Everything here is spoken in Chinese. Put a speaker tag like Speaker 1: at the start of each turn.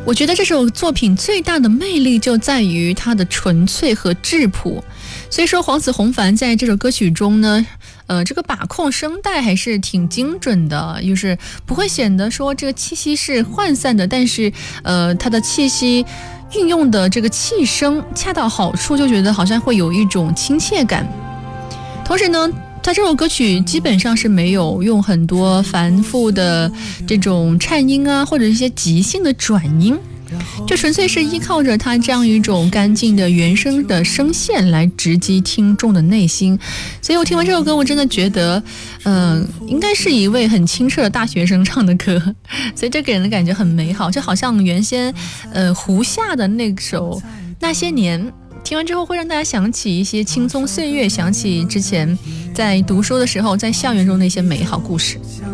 Speaker 1: 我觉得这首作品最大的魅力就在于它的纯粹和质朴。所以说黄子弘凡在这首歌曲中呢，这个把控声带还是挺精准的，就是不会显得说这个气息是涣散的，但是它的气息运用的这个气声恰到好处，就觉得好像会有一种亲切感。同时呢，它这首歌曲基本上是没有用很多繁复的这种颤音啊，或者一些即兴的转音，就纯粹是依靠着它这样一种干净的原声的声线来直击听众的内心。所以我听完这首歌，我真的觉得应该是一位很清澈的大学生唱的歌，所以这给人的感觉很美好，就好像原先胡夏的那首那些年，听完之后会让大家想起一些青葱岁月，想起之前在读书的时候在校园中的一些美好故事。